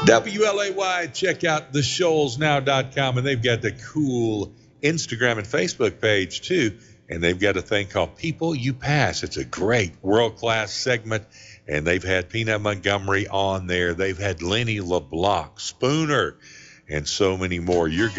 WLAY, check out theshoalsnow.com, and they've got the cool Instagram and Facebook page too. And they've got a thing called People You Pass. It's a great world-class segment, and they've had Peanut Montgomery on there. They've had Lenny LeBlanc, Spooner, and so many more. You're